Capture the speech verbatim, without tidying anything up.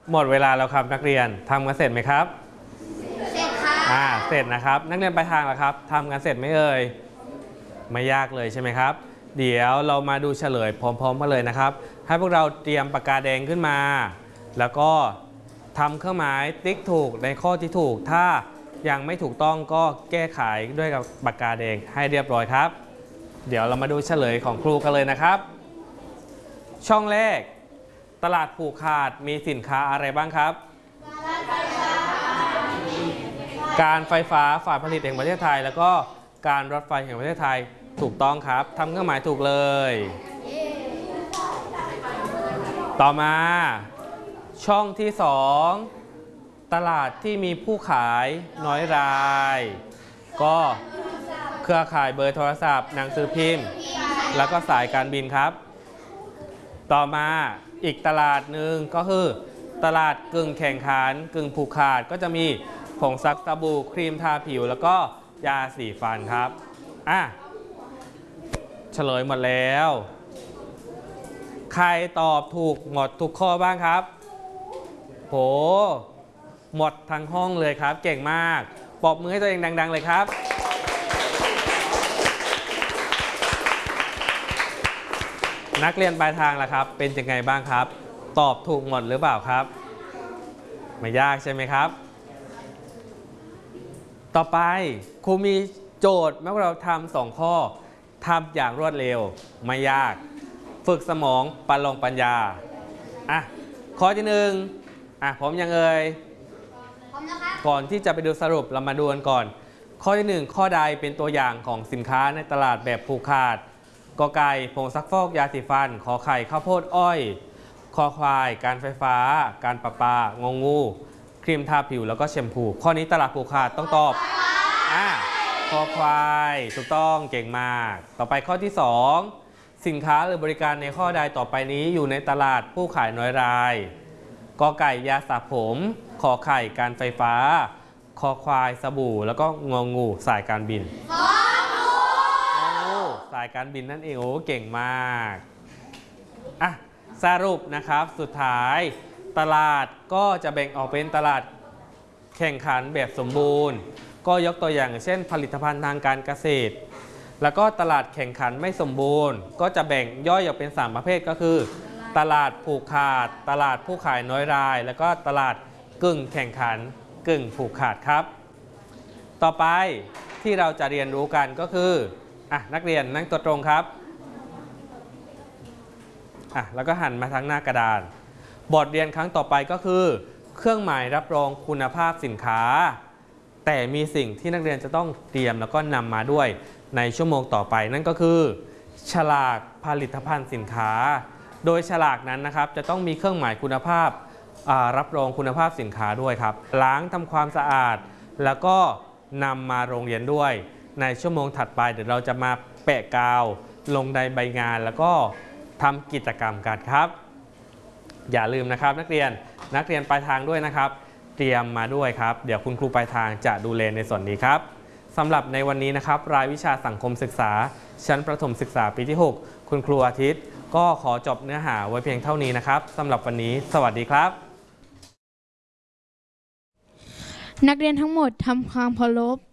หมดเวลาแล้วครับนักเรียนทำกันเสร็จไหมครับเสร็จค่ะอ่าเสร็จนะครับนักเรียนปลายทางแล้วครับทำกันเสร็จไหมเอ่ยไม่ยากเลยใช่ไหมครับเดี๋ยวเรามาดูเฉลยพร้อมๆกันเลยนะครับให้พวกเราเตรียมปากกาแดงขึ้นมาแล้วก็ทำเครื่องหมายติ๊กถูกในข้อที่ถูกถ้ายังไม่ถูกต้องก็แก้ไขด้วยกับปากกาแดงให้เรียบร้อยครับเดี๋ยวเรามาดูเฉลยของครูกันเลยนะครับช่องแรกตลาดผูกขาดมีสินค้าอะไรบ้างครับการไฟฟ้าฝ่ายผลิตแห่งประเทศไทยแล้วก็การรถไฟแห่งประเทศไทยถูกต้องครับทำเครื่องหมายถูกเลยต่อมาช่องที่สองตลาดที่มีผู้ขายน้อยรายก็เครือข่ายเบอร์โทรศัพท์หนังสือพิมพ์แล้วก็สายการบินครับต่อมาอีกตลาดหนึ่งก็คือตลาดกึ่งแข่งขันกึ่งผูกขาดก็จะมีผงซักสบู่ครีมทาผิวแล้วก็ยาสีฟันครับอ่ะเฉลยหมดแล้วใครตอบถูกหมดทุกข้อบ้างครับโหหมดทั้งห้องเลยครับเก่งมากปรบมือให้ตัวเองดังๆเลยครับนักเรียนปลายทางล่ะครับเป็นยังไงบ้างครับตอบถูกหมดหรือเปล่าครับไม่ยากใช่ไหมครับต่อไปครูมีโจทย์ให้เราทำสองข้อทำอย่างรวดเร็วไม่ยากฝึกสมองประลองปัญญาอ่ะข้อที่หนึ่งอ่ะผมยังเอ่ยก่อนที่จะไปดูสรุปเรามาดูกันก่อนข้อที่หนึ่งข้อใดเป็นตัวอย่างของสินค้าในตลาดแบบผูกขาดกอไก่ผงซักฟอกยาสีฟันขอไข่ข้าวโพดอ้อยคอควายการไฟฟ้าการประปางองูครีมทาผิวแล้วก็แชมพูข้อนี้ตลาดผูกขาดต้องตอบอ่ะคอควายถูกต้องเก่งมากต่อไปข้อที่สองสินค้าหรือบริการในข้อใดต่อไปนี้อยู่ในตลาดผู้ขายน้อยรายกอไก่ยาสระผมขอไข่การไฟฟ้าคอควายสบู่แล้วก็งองูสายการบินสายการบินนั่นเองโอ้เก่งมากอ่ะสรุปนะครับสุดท้ายตลาดก็จะแบ่งออกเป็นตลาดแข่งขันแบบสมบูรณ์ก็ยกตัวอย่างเช่นผลิตภัณฑ์ทางการเกษตรแล้วก็ตลาดแข่งขันไม่สมบูรณ์ก็จะแบ่งย่อยออกเป็นสามประเภทก็คือตลาดผูกขาดตลาดผู้ขายน้อยรายแล้วก็ตลาดกึ่งแข่งขันกึ่งผูกขาดครับต่อไปที่เราจะเรียนรู้กันก็คืออ่ะนักเรียนนั่งตัวตรงครับอ่ะแล้วก็หันมาทางหน้ากระดานบทเรียนครั้งต่อไปก็คือเครื่องหมายรับรองคุณภาพสินค้าแต่มีสิ่งที่นักเรียนจะต้องเตรียมแล้วก็นำมาด้วยในชั่วโมงต่อไปนั่นก็คือฉลากผลิตภัณฑ์สินค้าโดยฉลากนั้นนะครับจะต้องมีเครื่องหมายคุณภาพรับรองคุณภาพสินค้าด้วยครับล้างทำความสะอาดแล้วก็นำมาโรงเรียนด้วยในชั่วโมงถัดไปเดี๋ยวเราจะมาแปะกาวลงในใบงานแล้วก็ทำกิจกรรมกันครับอย่าลืมนะครับนักเรียนนักเรียนปลายทางด้วยนะครับเตรียมมาด้วยครับเดี๋ยวคุณครูปลายทางจะดูแลในส่วนนี้ครับสำหรับในวันนี้นะครับรายวิชาสังคมศึกษาชั้นประถมศึกษาปีที่หกคุณครูอาทิตย์ก็ขอจบเนื้อหาไว้เพียงเท่านี้นะครับสำหรับวันนี้สวัสดีครับนักเรียนทั้งหมดทำความเคารพ